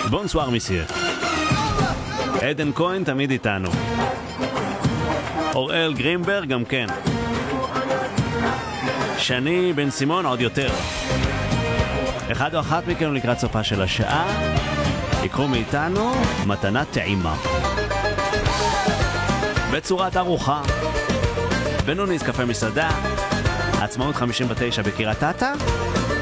בונסואר מיסיה. עדן כהן תמיד איתנו. אוראל גרינברג גם כן. שני בן סימון עוד יותר. אחד או אחת מכם לקראת סופה של השעה, יקחו מאיתנו מתנת טעימה. בצורת ארוחה. בנוניס קפה מסעדה, עצמאות 59 בקירת תתה,